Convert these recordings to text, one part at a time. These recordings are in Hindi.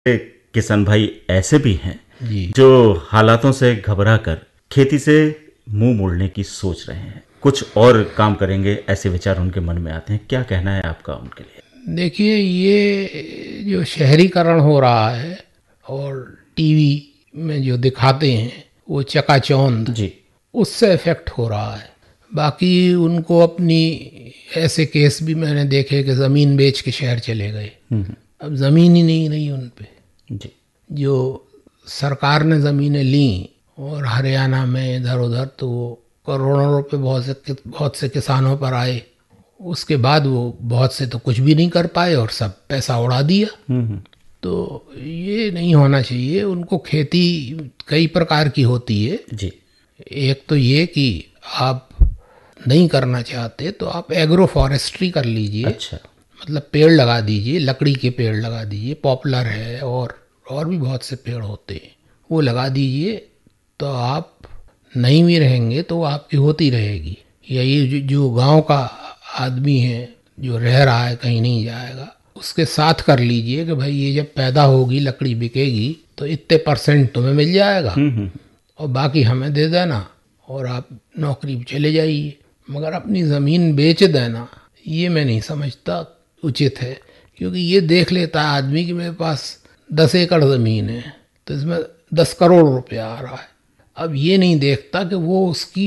किसान भाई ऐसे भी हैं जी। जो हालातों से घबरा कर खेती से मुंह मोड़ने की सोच रहे हैं, कुछ और काम करेंगे ऐसे विचार उनके मन में आते हैं। क्या कहना है आपका उनके लिए? देखिए, ये जो शहरीकरण हो रहा है और टीवी में जो दिखाते हैं वो चकाचौंध, जी। उससे इफेक्ट हो रहा है। बाकी उनको अपनी, ऐसे केस भी मैंने देखे कि ज़मीन बेच के शहर चले गए। अब ज़मीन ही नहीं रही उन पे। जी। जो सरकार ने ज़मीनें ली और हरियाणा में इधर उधर, तो वो करोड़ों रुपए बहुत से किसानों पर आए। उसके बाद वो बहुत से तो कुछ भी नहीं कर पाए और सब पैसा उड़ा दिया। तो ये नहीं होना चाहिए। उनको खेती कई प्रकार की होती है। जी। एक तो ये कि आप नहीं करना चाहते तो आप एग्रो फॉरेस्ट्री कर लीजिए। अच्छा। मतलब पेड़ लगा दीजिए, लकड़ी के पेड़ लगा दीजिए, पॉपुलर है और भी बहुत से पेड़ होते हैं, वो लगा दीजिए। तो आप नहीं भी रहेंगे तो आपकी होती रहेगी। या ये जो गांव का आदमी है जो रह रहा है, कहीं नहीं जाएगा, उसके साथ कर लीजिए कि भाई ये जब पैदा होगी, लकड़ी बिकेगी तो इतने % तुम्हें मिल जाएगा और बाकी हमें दे देना और आप नौकरी पे चले जाइए। मगर अपनी ज़मीन बेच देना, ये मैं नहीं समझता उचित है। क्योंकि ये देख लेता है आदमी कि मेरे पास 10 एकड़ ज़मीन है तो इसमें 10 करोड़ रुपया आ रहा है। अब ये नहीं देखता कि वो उसकी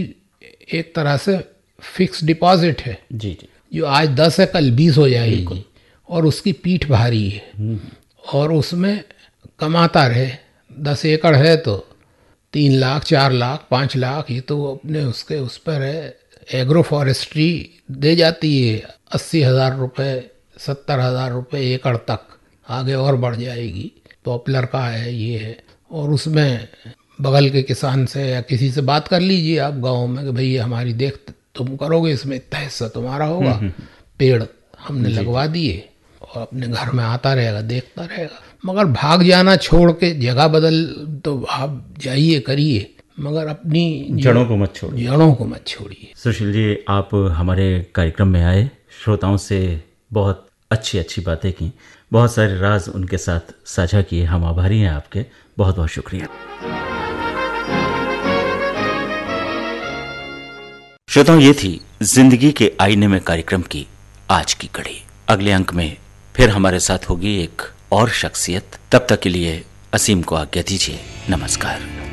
एक तरह से फिक्स डिपॉजिट है। जी जी। जो आज 10 है कल 20 हो जाएगी और उसकी पीठ भारी है और उसमें कमाता रहे। 10 एकड़ है तो 3 लाख 4 लाख 5 लाख, ये तो अपने उसके उस पर है। एग्रो फॉरेस्ट्री दे जाती है 80,000 रुपये 70,000 रुपये एकड़ तक, आगे और बढ़ जाएगी। पॉपुलर का है, ये है। और उसमें बगल के किसान से या किसी से बात कर लीजिए आप गांव में कि भाई हमारी देख तुम करोगे, इसमें इतना हिस्सा तुम्हारा होगा। पेड़ हमने लगवा दिए और अपने घर में आता रहेगा, देखता रहेगा। मगर भाग जाना छोड़ के जगह बदल, तो आप जाइए करिए, मगर अपनी जड़ों को मत छोड़िए। जड़ों को मत छोड़िए। सुशील जी, आप हमारे कार्यक्रम में आए, श्रोताओं से बहुत अच्छी अच्छी बातें की, बहुत सारे राज उनके साथ साझा किए। हम आभारी हैं आपके। बहुत बहुत शुक्रिया। श्रोताओं, ये थी जिंदगी के आईने में कार्यक्रम की आज की कड़ी। अगले अंक में फिर हमारे साथ होगी एक और शख्सियत। तब तक के लिए असीम को आज्ञा दीजिए। नमस्कार।